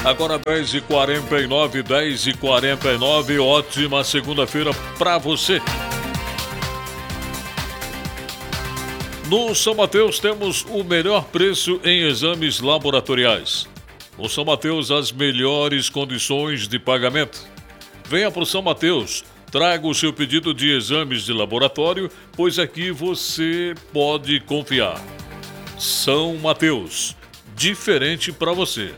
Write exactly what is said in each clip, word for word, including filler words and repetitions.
Agora dez e quarenta e nove, dez e quarenta e nove, ótima segunda-feira para você. No São Mateus temos o melhor preço em exames laboratoriais. No São Mateus, as melhores condições de pagamento. Venha para o São Mateus, traga o seu pedido de exames de laboratório, pois aqui você pode confiar. São Mateus, diferente para você.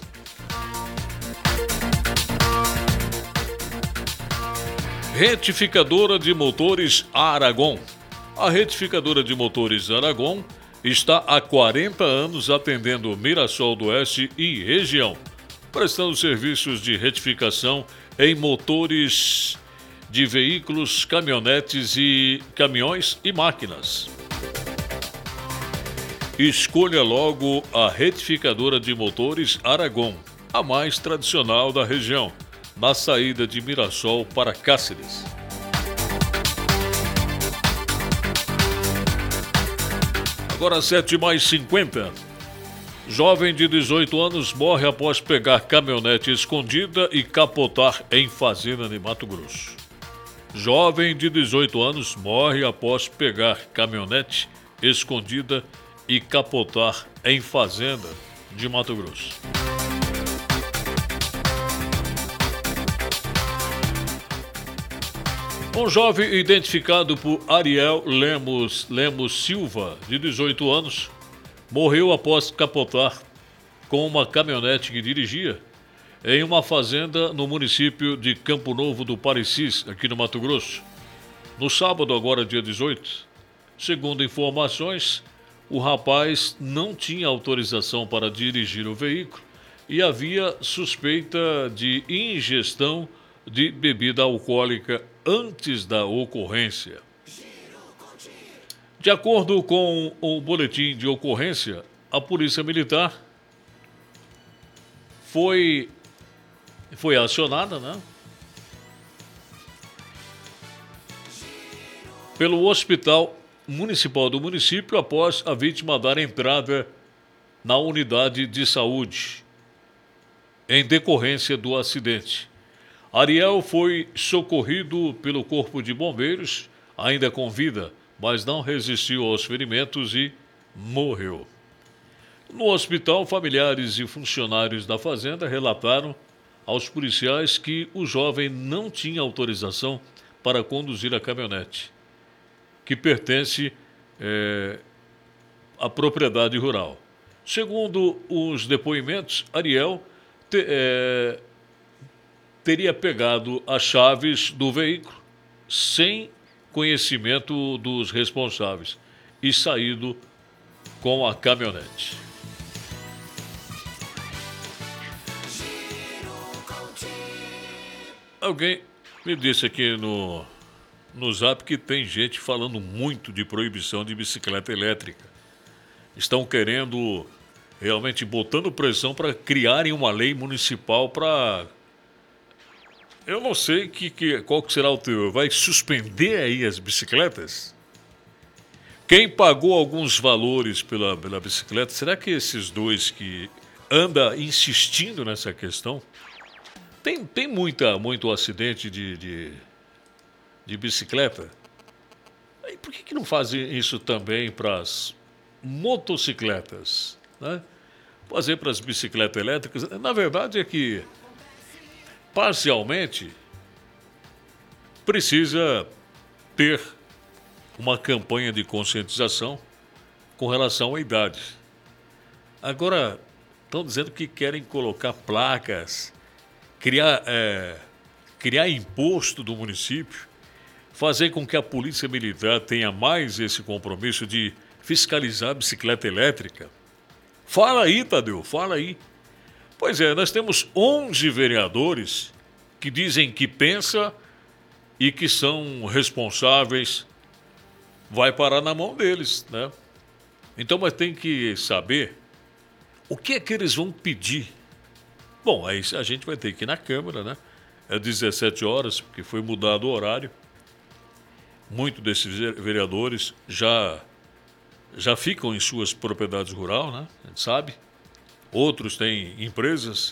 Retificadora de motores Aragon. A retificadora de motores Aragon está há quarenta anos atendendo Mirassol do Oeste e região, prestando serviços de retificação em motores de veículos, caminhonetes e caminhões e máquinas. Escolha logo a retificadora de motores Aragon, a mais tradicional da região, na saída de Mirassol para Cáceres. Agora sete mais cinquenta. Jovem de dezoito anos morre após pegar caminhonete escondida e capotar em fazenda de Mato Grosso. Jovem de dezoito anos morre após pegar caminhonete escondida e capotar em fazenda de Mato Grosso. Um jovem identificado por Ariel Lemos, Lemos Silva, de dezoito anos, morreu após capotar com uma caminhonete que dirigia em uma fazenda no município de Campo Novo do Parecis, aqui no Mato Grosso, no sábado, agora dia dezoito. Segundo informações, o rapaz não tinha autorização para dirigir o veículo e havia suspeita de ingestão de bebida alcoólica antes da ocorrência. De acordo com o boletim de ocorrência, a Polícia Militar foi, foi acionada, né, pelo Hospital Municipal do município após a vítima dar entrada na unidade de saúde em decorrência do acidente. Ariel foi socorrido pelo Corpo de Bombeiros, ainda com vida, mas não resistiu aos ferimentos e morreu. No hospital, familiares e funcionários da fazenda relataram aos policiais que o jovem não tinha autorização para conduzir a caminhonete, que pertence é, à propriedade rural. Segundo os depoimentos, Ariel te, é, teria pegado as chaves do veículo sem conhecimento dos responsáveis e saído com a caminhonete. Alguém me disse aqui no, no Zap que tem gente falando muito de proibição de bicicleta elétrica. Estão querendo, realmente botando pressão para criarem uma lei municipal para... Eu não sei que, que, qual que será o teu. Vai suspender aí as bicicletas? Quem pagou alguns valores pela, pela bicicleta, será que esses dois que andam insistindo nessa questão? Tem, tem muita, muito acidente de, de, de bicicleta? E por que, que não fazem isso também para as motocicletas, né? Fazer para as bicicletas elétricas? Na verdade é que parcialmente, precisa ter uma campanha de conscientização com relação à idade. Agora, estão dizendo que querem colocar placas, criar, é, criar imposto do município, fazer com que a Polícia Militar tenha mais esse compromisso de fiscalizar a bicicleta elétrica. Fala aí, Tadeu, fala aí. Pois é, nós temos onze vereadores que dizem que pensam e que são responsáveis. Vai parar na mão deles, né? Então, mas tem que saber o que é que eles vão pedir. Bom, aí a gente vai ter que ir na Câmara, né? É dezessete horas, porque foi mudado o horário. Muitos desses vereadores já, já ficam em suas propriedades rurais, né? A gente sabe. Outros têm empresas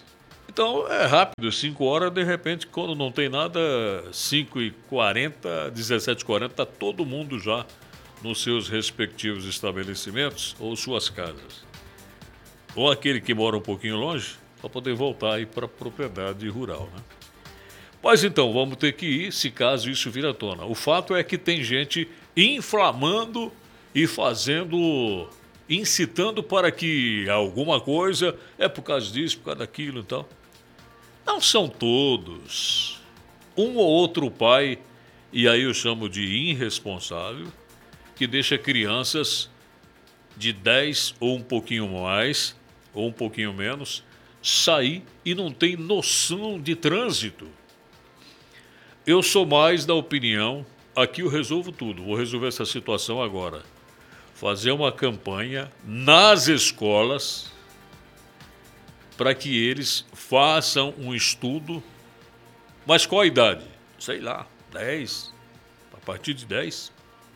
Então é rápido, cinco horas, de repente, quando não tem nada, cinco e quarenta, dezessete e quarenta, está todo mundo já nos seus respectivos estabelecimentos ou suas casas. Ou aquele que mora um pouquinho longe, para poder voltar aí para a propriedade rural, né? Mas então, vamos ter que ir se caso isso vir à tona. O fato é que tem gente inflamando e fazendo, incitando para que alguma coisa é por causa disso, por causa daquilo e tal. Não são todos. Um ou outro pai, e aí eu chamo de irresponsável, que deixa crianças de dez ou um pouquinho mais, ou um pouquinho menos, sair e não tem noção de trânsito. Eu sou mais da opinião, aqui eu resolvo tudo, vou resolver essa situação agora. Fazer uma campanha nas escolas para que eles façam um estudo, mas qual a idade? Sei lá, dez, a partir de dez.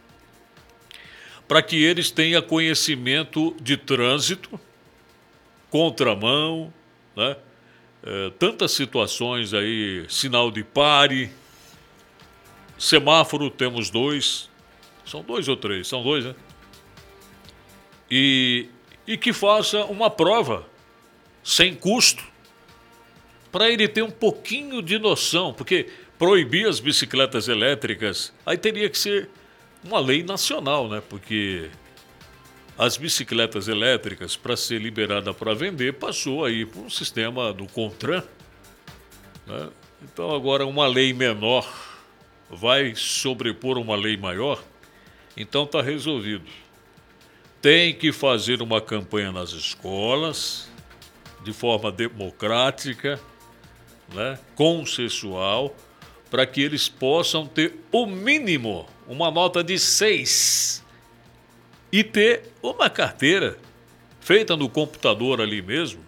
Para que eles tenham conhecimento de trânsito, contramão, né? É, tantas situações aí, sinal de pare, semáforo temos dois, são dois ou três, são dois, né? E, e que faça uma prova, sem custo, para ele ter um pouquinho de noção, porque proibir as bicicletas elétricas, aí teria que ser uma lei nacional, né? Porque as bicicletas elétricas, para ser liberada para vender, passou aí por um sistema do CONTRAN, né? Então agora uma lei menor vai sobrepor uma lei maior, então está resolvido. Tem que fazer uma campanha nas escolas, de forma democrática, né, consensual, para que eles possam ter o mínimo, uma nota de seis, e ter uma carteira feita no computador ali mesmo,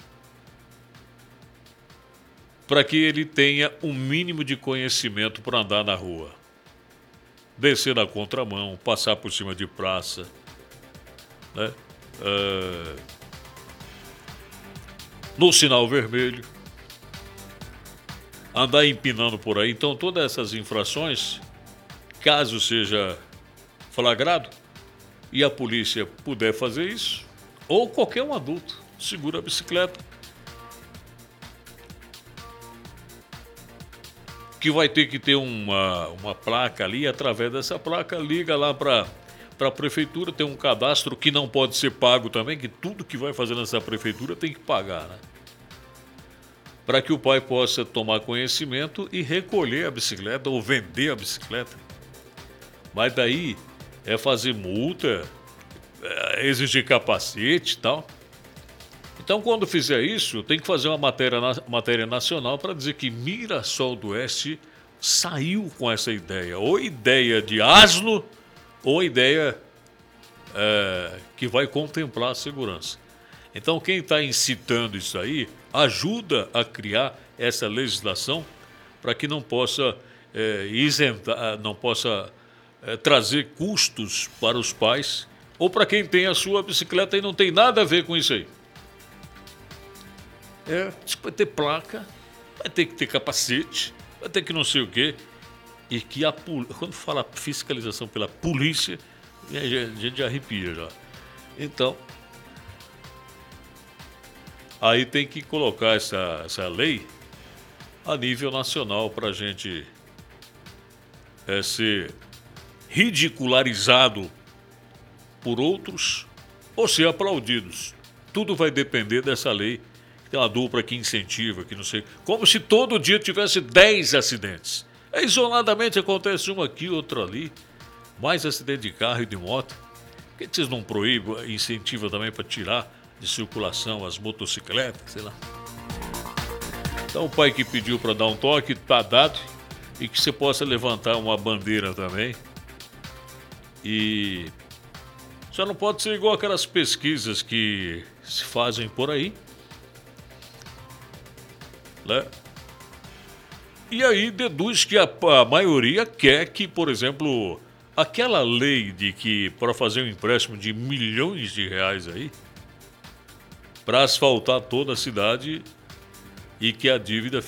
para que ele tenha um mínimo de conhecimento para andar na rua. Descer na contramão, passar por cima de praça, né? Uh, no sinal vermelho, andar empinando por aí. Então, todas essas infrações, caso seja flagrado e a polícia puder fazer isso, ou qualquer um adulto, segura a bicicleta, que vai ter que ter uma, uma placa ali, através dessa placa, liga lá para a prefeitura, tem um cadastro que não pode ser pago também, que tudo que vai fazer nessa prefeitura tem que pagar, né? Para que o pai possa tomar conhecimento e recolher a bicicleta ou vender a bicicleta. Mas daí é fazer multa, é exigir capacete e tal. Então, quando fizer isso, tem que fazer uma matéria, matéria nacional para dizer que Mirassol do Oeste saiu com essa ideia. Ou ideia de asno, ou ideia é, que vai contemplar a segurança. Então, quem está incitando isso aí, ajuda a criar essa legislação para que não possa é, isentar, não possa é, trazer custos para os pais ou para quem tem a sua bicicleta e não tem nada a ver com isso aí. É, vai ter placa, vai ter que ter capacete, vai ter que não sei o quê. E que a quando fala fiscalização pela polícia, a gente já arrepia já. Então, aí tem que colocar essa, essa lei a nível nacional para a gente é, ser ridicularizado por outros ou ser aplaudidos. Tudo vai depender dessa lei. Tem uma dupla que incentiva, que não sei. Como se todo dia tivesse dez acidentes. É, isoladamente acontece um aqui, outro ali. Mais acidente de carro e de moto. Por que vocês não proíbem, incentivam também para tirar de circulação as motocicletas, sei lá. Então o pai que pediu para dar um toque, está dado. E que você possa levantar uma bandeira também. E só não pode ser igual aquelas pesquisas que se fazem por aí, né? E aí deduz que a, a maioria quer que, por exemplo, aquela lei de que para fazer um empréstimo de milhões de reais aí, para asfaltar toda a cidade, e que a dívida